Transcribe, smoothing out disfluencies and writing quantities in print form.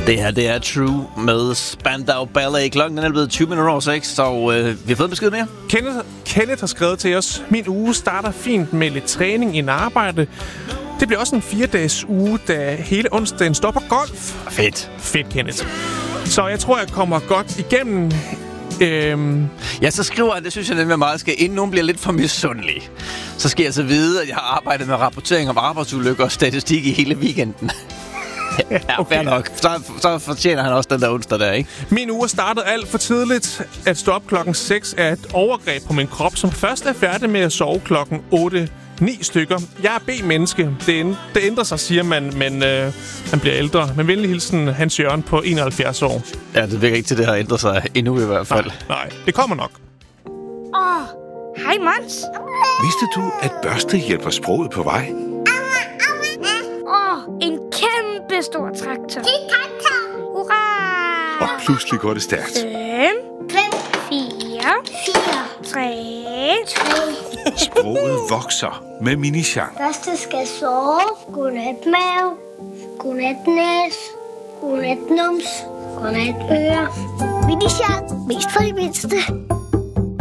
Det her, det er True med Spandau Ballet. Klokken er blevet 20 minutter over 6, så vi har fået en besked mere. Kenneth har skrevet til os: min uge starter fint med lidt træning inden arbejde. Det bliver også en 4-dages uge, da hele onsdagen står på golf. Fedt, Kenneth. Så jeg tror, jeg kommer godt igennem. Ja, så skriver han, det synes jeg nemlig meget skal, inden nogen bliver lidt for misundelig. Så skal jeg så vide, at jeg har arbejdet med rapportering om arbejdsulykker og statistik i hele weekenden. Ja, okay. Fair nok. Så fortjener han også den der onsdag der, ikke? Min uge startede alt for tidligt. At stå op klokken 6 er et overgreb på min krop, som først er færdig med at sove klokken 8-9 stykker. Jeg er B-menneske. Det ændrer sig, siger man, men man bliver ældre. Men venlig hilsen, Hans Jørgen på 71 år. Ja, det virker ikke til, det har ændret sig endnu i hvert fald. Nej, det kommer nok. Hej Mons. Vidste du, at børste hjælper sproget på vej? En kæmpe stor traktor. Det er traktor. Hurra! Og pludselig går det stærkt. 5, 4, 3. Sproget vokser med Mini-Jean. Første skal sove. Godnat mave. Godnat næs. Godnat nums. Godnat øre. Mini-Jean. Mest for de mindste.